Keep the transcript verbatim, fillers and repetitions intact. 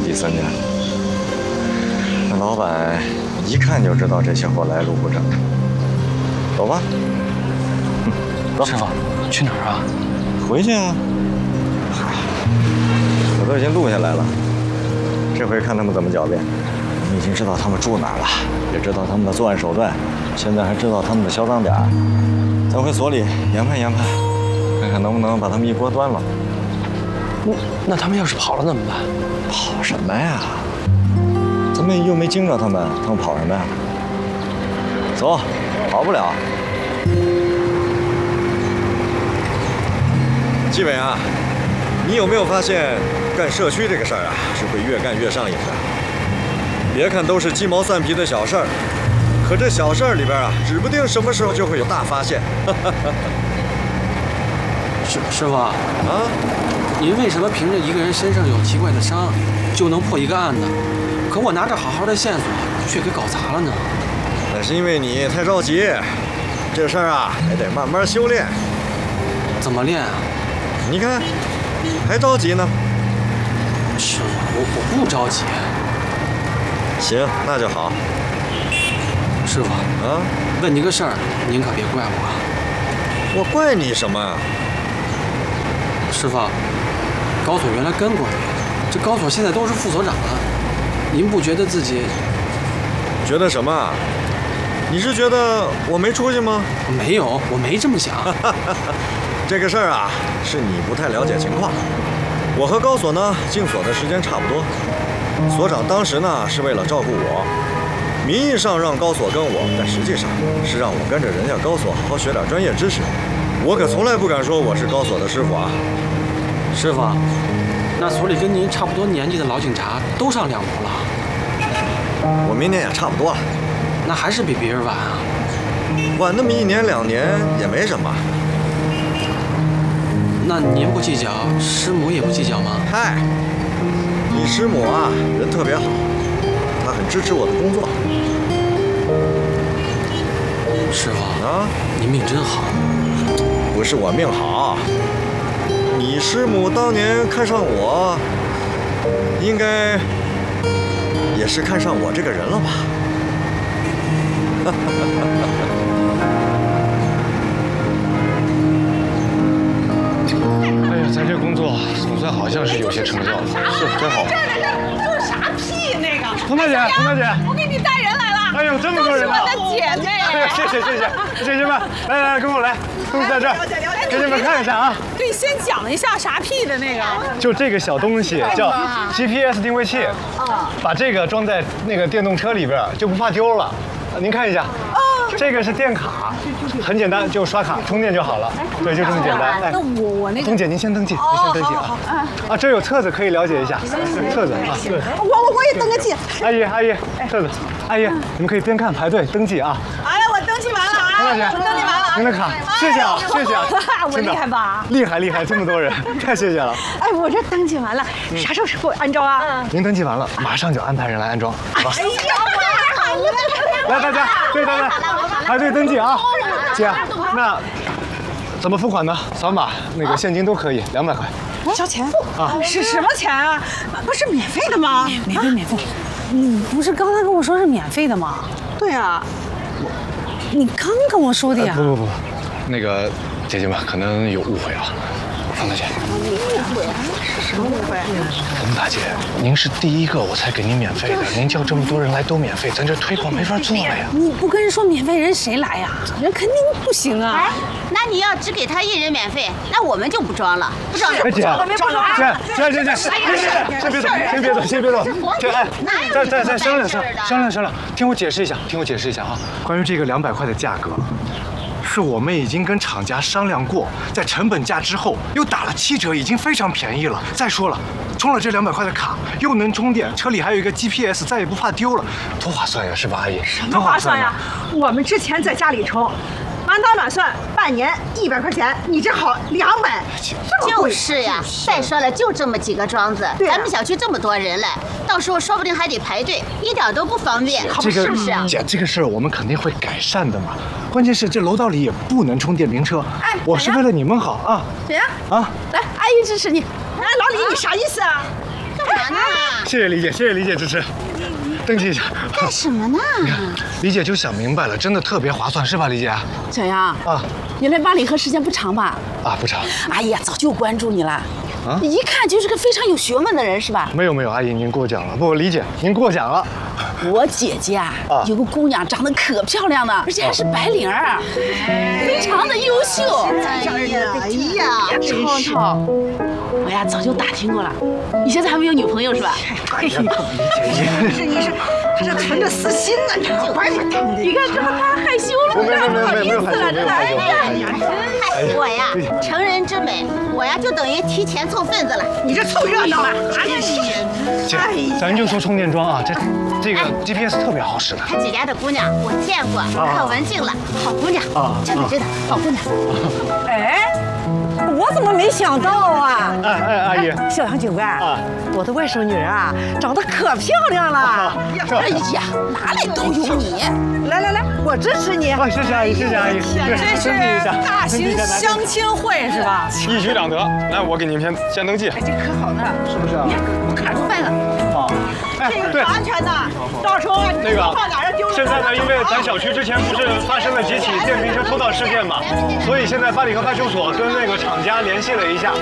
几三年。那老板一看就知道这些货来路不正。走吧。嗯，走。 师傅，去哪儿啊？ 回去啊。嗨，我都已经录下来了。这回看他们怎么狡辩。我们已经知道他们住哪儿了，也知道他们的作案手段，现在还知道他们的销赃点儿。咱回所里研判研判，看看能不能把他们一锅端了。 那那他们要是跑了怎么办？ 跑什么呀？咱们又没惊着他们，他们跑什么呀？走，跑不了。纪委啊，你有没有发现，干社区这个事儿啊，是会越干越上瘾的？别看都是鸡毛蒜皮的小事儿，可这小事儿里边啊，指不定什么时候就会有大发现。 师师傅啊，您为什么凭着一个人身上有奇怪的伤，就能破一个案子？可我拿着好好的线索，却给搞砸了呢？ 那是因为你太着急，这事儿啊，还得慢慢修炼。 怎么练啊？ 你看，还着急呢。 师傅，我我不着急。 行，那就好。 师傅啊， 问您个事儿，您可别怪我。 我怪你什么啊？ 师傅，高所原来跟过你，这高所现在都是副所长了，您不觉得自己？ 觉得什么啊？你是觉得我没出息吗？ 没有，我没这么想。 这个事儿啊，是你不太了解情况。我和高所呢，进所的时间差不多。所长当时呢是为了照顾我，名义上让高所跟我，但实际上是让我跟着人家高所好好学点专业知识。我可从来不敢说我是高所的师傅啊。 师傅，那所里跟您差不多年纪的老警察都上两模了。 我明年也差不多了。 那还是比别人晚啊。 晚那么一年两年也没什么。 那您不计较，师母也不计较吗？ 嗨。你师母啊，人特别好，她很支持我的工作。 师傅啊， 你命真好。 不是我命好，你师母当年看上我，应该也是看上我这个人了吧？ 哎呀，咱这工作总算好像是有些成效了，是真好。 做啥屁那个？ 佟大姐，佟大姐， 我给你带人来了。 哎呦，这么多人啊！ 都是我的姐妹。 哎呀，谢谢谢谢，姐姐们，来来来，跟我来，都在这儿，给你们看一下啊。 对，先讲一下啥屁的那个。 就这个小东西叫 G P S 定位器，把这个装在那个电动车里边就不怕丢了。您看一下。这个是电卡，很简单，就刷卡充电就好了。对，就这么简单。 那我我那个。 彤姐，您先登记，您先登记啊。啊，这有册子可以了解一下，册子啊。对。 我我我也登个记。 阿姨阿姨，册子。阿姨，你们可以边看排队登记啊。 哎呀，我登记完了啊。 佟大姐， 登记完了啊。 您的卡，谢谢啊，谢谢啊。 我厉害吧？ 厉害厉害，这么多人，太谢谢了。 哎，我这登记完了，啥时候给我安装啊？ 您登记完了，马上就安排人来安装，好吧？ 哎呀，我好了。 来，大家，对大家排队登记啊！姐，那怎么付款呢？扫码，那个现金都可以，两百块。 交钱啊？是什么钱啊？不是免费的吗？ 免费免费，你不是刚才跟我说是免费的吗？ 对啊， 你刚跟我说的呀。 不不不，那个姐姐们可能有误会啊。方大姐， 误会？什么误会？ 冯大姐，您是第一个我才给您免费的，您叫这么多人来都免费，咱这推广没法做了呀。 你不跟人说免费，人谁来呀？人肯定不行啊。 哎，那你要只给他一人免费，那我们就不装了，不装了。 哎姐，姐，姐姐姐，先别走，先别走，先别走，这哎，再再再商量商商量商量，听我解释一下，听我解释一下啊，关于这个两百块的价格。是我们已经跟厂家商量过，在成本价之后又打了七折，已经非常便宜了。再说了，充了这两百块的卡，又能充电，车里还有一个 G P S， 再也不怕丢了，多划算呀，是吧，阿姨？ 什么划算呀？我们之前在家里充，满打满算半年一百块钱，你这好两百， 就是呀。再说了，就这么几个桩子，咱们小区这么多人来，到时候说不定还得排队，一点都不方便， 这个是不是啊？ 姐，这个事儿我们肯定会改善的嘛。关键是这楼道里也不能充电瓶车， 哎， 我是为了你们好啊。 谁呀？ 啊， 来，阿姨支持你。哎，老李，你啥意思啊？ 干嘛呢？ 谢谢李姐，谢谢李姐支持。登记一下。 干什么呢？ 李姐就想明白了，真的特别划算，是吧，李姐？ 小杨啊， 你来巴黎河时间不长吧？ 啊，不长。 哎呀，早就关注你了。 啊， 你一看就是个非常有学问的人，是吧？ 没有没有，阿姨您过奖了。不，李姐您过奖了。 我姐姐啊， 啊有个姑娘长得可漂亮了，而且还是白领儿，非常的优秀。 哎呀，哎呀， 超超，我呀早就打听过了，你现在还没有女朋友是吧？ 哎呀，李姐你是你是，他这存着私心呢，你这玩意儿。 你看这他害羞了， 没有没有没有没有害羞没有害羞。 哎呀，我呀，成人之美，我呀就等于提前凑份子了。 你这凑热闹啊！哎呀， 姐，咱就说充电桩啊，这这个 G P S 特别好使的。 他姐家的姑娘我见过，可文静了，好姑娘，真的真的好姑娘。 哎，我怎么没想到啊？ 哎哎，阿姨， 小杨警官啊，我的外甥女啊，长得可漂亮了。 哎呀，哪里都有你。 来来来，我支持你。 啊，谢谢阿姨，谢谢阿姨。 这是大型相亲会是吧？ 一举两得。来，我给您先先登记。 这可好呢， 是不是啊？ 我卡都办了。 啊，哎，对， 安全的，到时候啊， 那个放哪儿丢了？ 现在呢，因为咱小区之前不是发生了几起电瓶车偷盗事件嘛，所以现在巴里河派出所跟那个厂家联系了一下。